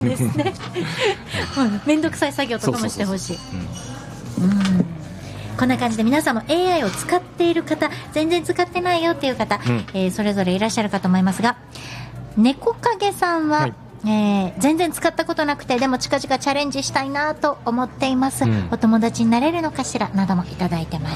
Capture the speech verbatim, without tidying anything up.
ですねめんどくさい作業とかもしてほしい。うん、こんな感じで皆さんも エーアイ を使っている方、全然使ってないよっていう方、うん、えー、それぞれいらっしゃるかと思いますが、猫影さんは、はい、えー、全然使ったことなくて、でも近々チャレンジしたいなと思っています、うん、お友達になれるのかしらなどもいただいてます。